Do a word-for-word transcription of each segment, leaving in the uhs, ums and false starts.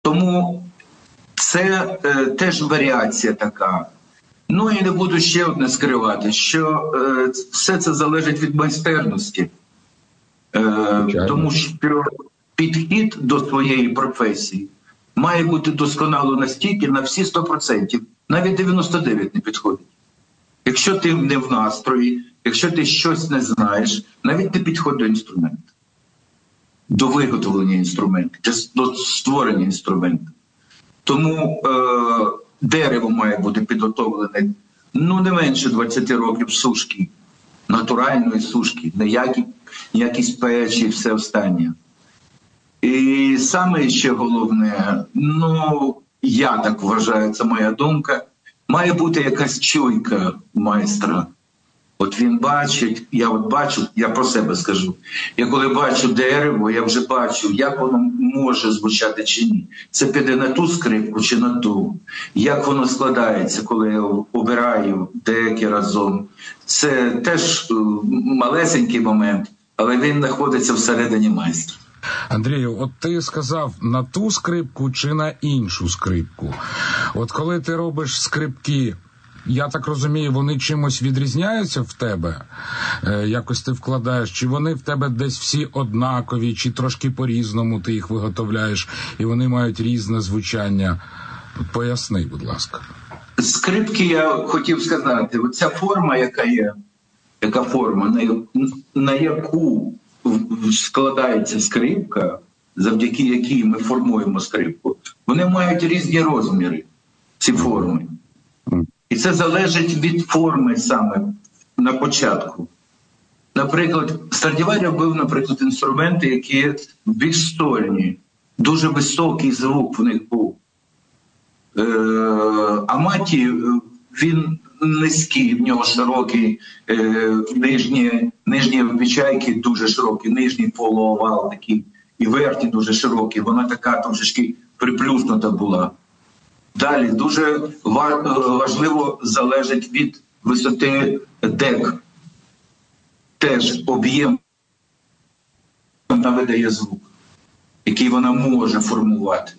Тому це е, теж варіація така. Ну і не буду ще одне скривати, що е, все це залежить від майстерності. Е, тому що підхід до своєї професії має бути досконало настільки на всі сто відсотків, навіть дев'яносто дев'ять відсотків не підходить. Якщо ти не в настрої, якщо ти щось не знаєш, навіть не підходить до інструменту, до виготовлення інструменту, до створення інструменту. Тому е, дерево має бути підготовлене ну, не менше двадцять років сушки, натуральної сушки, не які, якісь печі і все останнє. І саме ще головне, ну, я так вважаю, це моя думка, має бути якась чуйка майстра. От він бачить, я от бачу, я про себе скажу, я коли бачу дерево, я вже бачу, як воно може звучати чи ні. Це піде на ту скрипку чи на ту. Як воно складається, коли я обираю деякі разом. Це теж малесенький момент, але він знаходиться всередині майстра. Андрію, от ти сказав на ту скрипку чи на іншу скрипку. От коли ти робиш скрипки, я так розумію, вони чимось відрізняються в тебе? Е, якось ти вкладаєш? Чи вони в тебе десь всі однакові, чи трошки по-різному ти їх виготовляєш, і вони мають різне звучання? Поясни, будь ласка. Скрипки, я хотів сказати, оця форма, яка є, яка форма, на, на яку складається скрипка, завдяки якій ми формуємо скрипку, вони мають різні розміри, ці форми. І це залежить від форми саме на початку. Наприклад, Страдіварі робив, наприклад, інструменти, які більш стольні, дуже високий звук в них був. Е, а Маті, він низький, в нього широкий, е, нижні, нижні обічайки дуже широкі, нижній полуовал такий, і верхні дуже широкі, вона така трошечки приплюснута була. Далі дуже важливо залежить від висоти дек. Теж об'єм вона видає звук, який вона може формувати.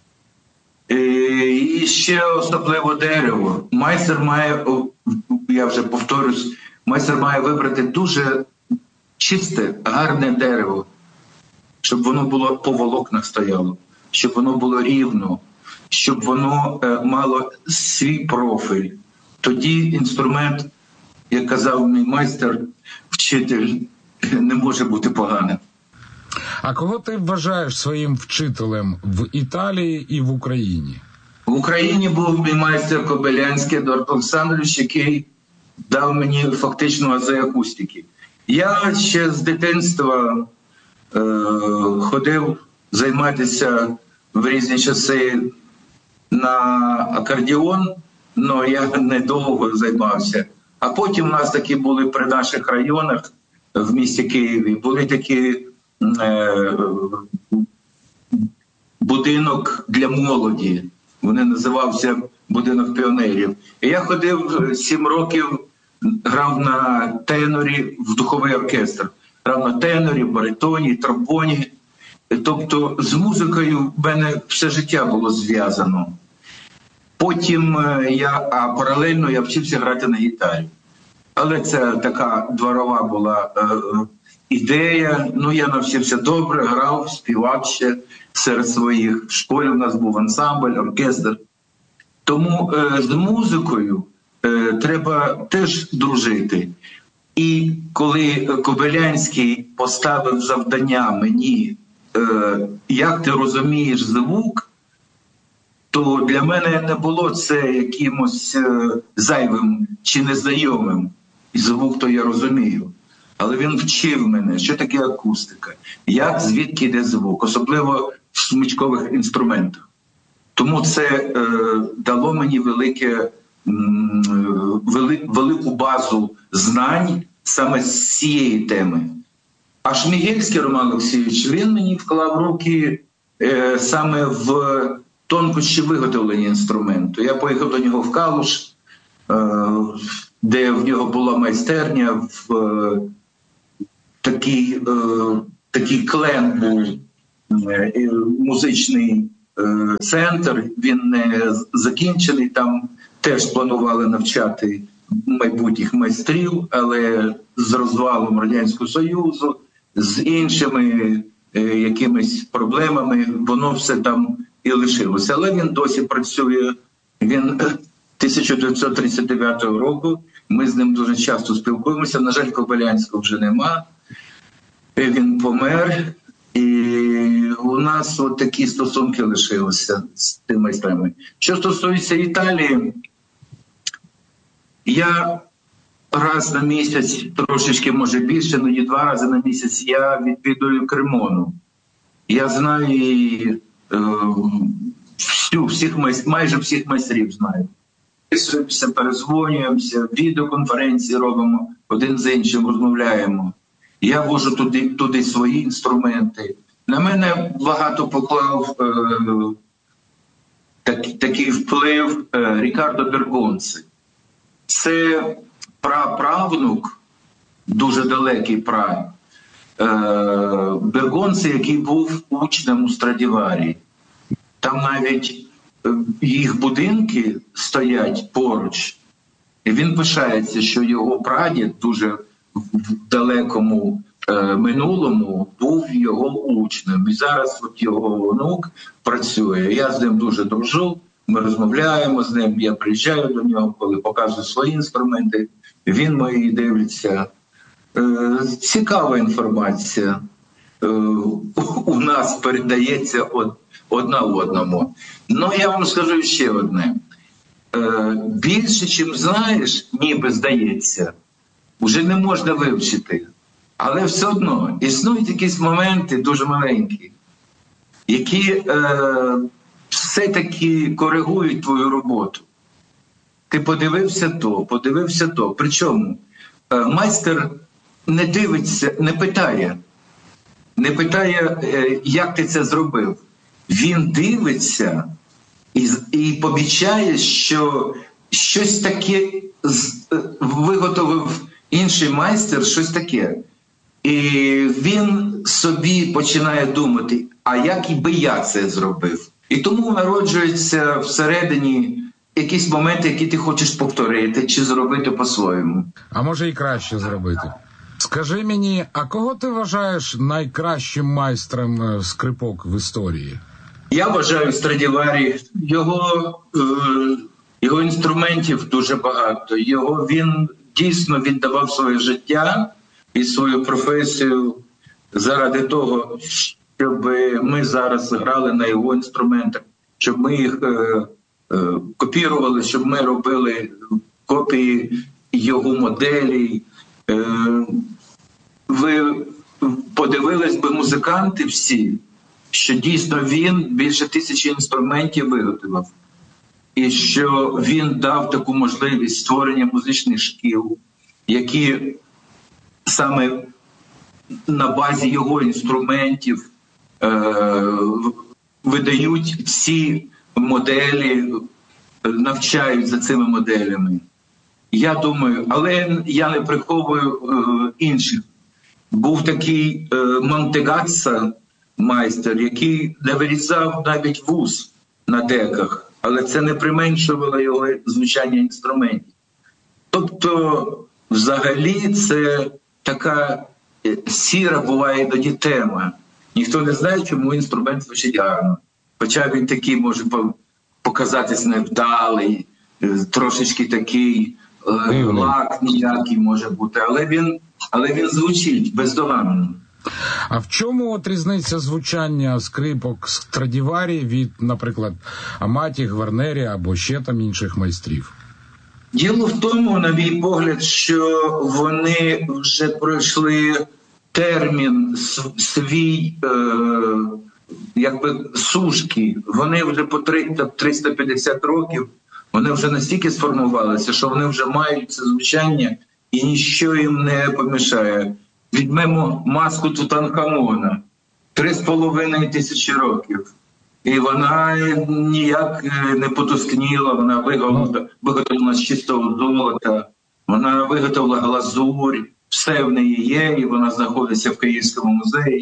І ще особливо дерево. Майстер має, я вже повторюсь, майстер має вибрати дуже чисте, гарне дерево, щоб воно було по волокнах стояло, щоб воно було рівно, щоб воно мало свій профіль. Тоді інструмент, як казав мій майстер, вчитель, не може бути поганим. А кого ти вважаєш своїм вчителем в Італії і в Україні? В Україні був мій майстер Кобилянський Едуард Олександрович, який дав мені фактично ази акустики. Я ще з дитинства е, ходив займатися в різні часи на акордеон, але я недовго займався. А потім у нас такі були при наших районах в місті Києві, були такі е, будинок для молоді. Вони називався «Будинок піонерів». І я ходив сім років, грав на тенорі в духовий оркестр. Грав на тенорі, баритоні, тромбоні. Тобто з музикою в мене все життя було зв'язано. Потім я, а паралельно я вчився грати на гітарі. Але це така дворова була е, ідея. Ну, я навчився добре, грав, співав ще серед своїх. В школі у нас був ансамбль, оркестр. Тому е, з музикою е, треба теж дружити. І коли Кобилянський поставив завдання мені, е, як ти розумієш звук, то для мене не було це якимось е, зайвим чи незнайомим. І звук то я розумію. Але він вчив мене, що таке акустика, як, звідки йде звук, особливо в смичкових інструментах. Тому це е, дало мені велике, м, вели, велику базу знань саме з цієї теми. А Шмігельський Роман Олексійович, він мені вклав руки е, саме в тонкощі виготовлення інструменту. Я поїхав до нього в Калуш, е, де в нього була майстерня, в е, такий, е, такий клен був е, музичний, е, центр, він не закінчений, там теж планували навчати майбутніх майстрів, але з розвалом Радянського Союзу, з іншими е, якимись проблемами, воно все там і лишилося. Але він досі працює. Він тисяча дев'ятсот тридцять дев'ятого року, ми з ним дуже часто спілкуємося. На жаль, Кобилянського вже нема. Він помер. І у нас от такі стосунки лишилися з тими майстрами. Що стосується Італії, я раз на місяць, трошечки, може більше, ну і два рази на місяць я відвідую Кремону. Я знаю е, всю, всіх майст, майже всіх майстрів знаю. Ми перезвонюємося, відеоконференції робимо, один з іншим розмовляємо. Я вожу туди, туди свої інструменти. На мене багато поклав е, так, такий вплив е, Рікардо Бергонци. Це праправнук, дуже далекий пра, е, Бергонци, який був учнем у Страдіварі. Там навіть е, їх будинки стоять поруч. І він пишається, що його прадід дуже в далекому е, минулому був його учнем. І зараз от його онук працює. Я з ним дуже дружу, ми розмовляємо з ним, я приїжджаю до нього, коли показую свої інструменти, він мої дивиться. Е, цікава інформація е, у нас передається од, одна одному. Ну, я вам скажу ще одне. Е, більше, чим знаєш, ніби здається, вже не можна вивчити. Але все одно існують якісь моменти дуже маленькі, які е, все-таки коригують твою роботу. Ти подивився то, подивився то. Причому е, майстер не дивиться, не питає, не питає, е, як ти це зробив. Він дивиться і, і помічає, що щось таке з, е, виготовив інший майстер, щось таке. І він собі починає думати, а як і би я це зробив? І тому народжуються всередині якісь моменти, які ти хочеш повторити чи зробити по-своєму. А може і краще зробити. Скажи мені, а кого ти вважаєш найкращим майстром скрипок в історії? Я вважаю Страдіварі. Його, е, його інструментів дуже багато. Його, він дійсно віддавав своє життя і свою професію заради того, щоб ми зараз грали на його інструментах, щоб ми їх е, е, копірували, щоб ми робили копії його моделей. Е, ви подивились би музиканти всі, що дійсно він більше тисячі інструментів виготовив. І що він дав таку можливість створення музичних шкіл, які саме на базі його інструментів е- видають ці моделі, навчають за цими моделями. Я думаю, але я не приховую е- інших. Був такий е- Монтегатса, майстер, який не вирізав навіть вуз на деках, але це не применшувало його звучання інструментів. Тобто, взагалі, це така сіра буває іноді тема. Ніхто не знає, чому інструмент звучить гарно. Хоча він такий може показатись невдалий, трошечки такий е, лак ніякий може бути, але він, але він звучить бездоганно. А в чому от різниця звучання скрипок Страдіварі від, наприклад, Аматі, Гварнері або ще там інших майстрів? Діло в тому, на мій погляд, що вони вже пройшли термін свій, е, якби сушки. Вони вже по триста п'ятдесят років, вони вже настільки сформувалися, що вони вже мають це звучання і ніщо їм не помішає. Візьмемо маску Тутанхамона, три з половиною тисячі років. І вона ніяк не потускніла, вона виготовлена з чистого золота, вона виготовила глазурь, все в неї є, і вона знаходиться в Київському музеї.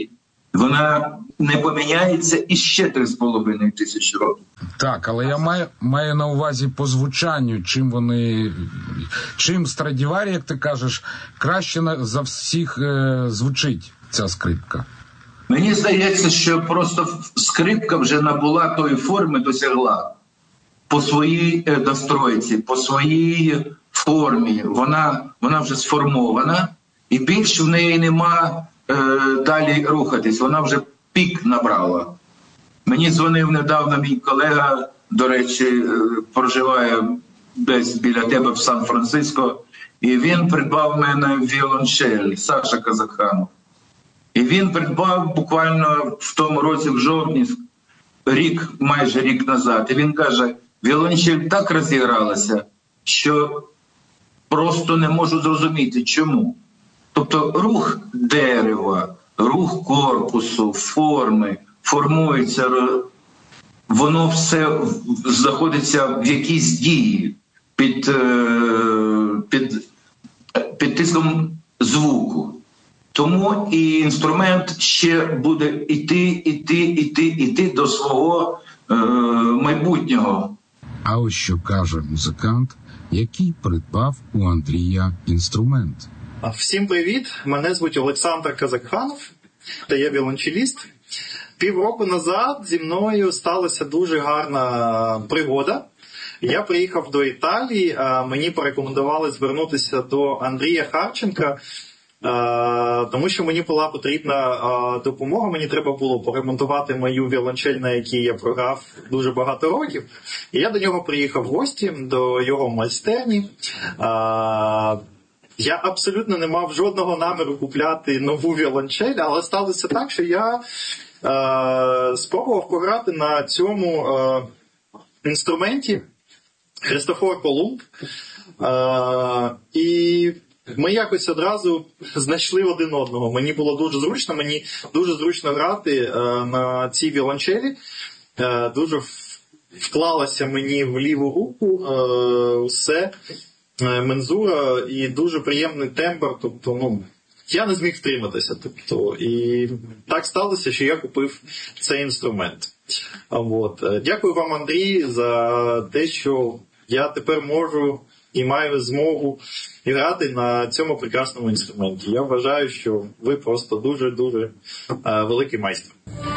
Вона не поміняється і ще три з половиною тисячі років. Так, але я маю, маю на увазі по звучанню, чим вони, чим Страдіварі, як ти кажеш, краще за всіх е, звучить ця скрипка. Мені здається, що просто скрипка вже набула тої форми, досягла. По своїй настройці, по своїй формі. Вона, вона вже сформована, і більше в неї нема е, далі рухатись. Вона вже пік набрала. Мені дзвонив недавно мій колега, до речі, проживає десь біля тебе в Сан-Франциско, і він придбав в мене віолончель, Саша Казакханов. І він придбав буквально в тому році, в жовтні, рік, майже рік назад. І він каже, віолончель так розігралася, що просто не можу зрозуміти, чому. Тобто рух дерева, рух корпусу, форми, формується, воно все знаходиться в якійсь дії під, під, під тиском звуку. Тому і інструмент ще буде йти, йти, йти, йти до свого е, майбутнього. А ось що каже музикант, який придбав у Андрія інструмент. Всім привіт! Мене звуть Олександр Казакханов, та я віолончеліст. Півроку назад зі мною сталася дуже гарна пригода. Я приїхав до Італії, а мені порекомендували звернутися до Андрія Харченка, тому що мені була потрібна допомога, мені треба було поремонтувати мою віолончель, на якій я програв дуже багато років. І я до нього приїхав в гості, до його майстерні. Я абсолютно не мав жодного наміру купляти нову віолончель, але сталося так, що я спробував пограти на цьому інструменті Христофор Колумб. І ми якось одразу знайшли один одного. Мені було дуже зручно, мені дуже зручно грати е, на цій віолончелі. Е, дуже вклалося мені в ліву руку е, все, е, мензура і дуже приємний тембр. Тобто, ну, я не зміг втриматися. Тобто, і так сталося, що я купив цей інструмент. От. Дякую вам, Андрій, за те, що я тепер можу і маю змогу грати на цьому прекрасному інструменті. Я вважаю, що ви просто дуже-дуже великий майстер.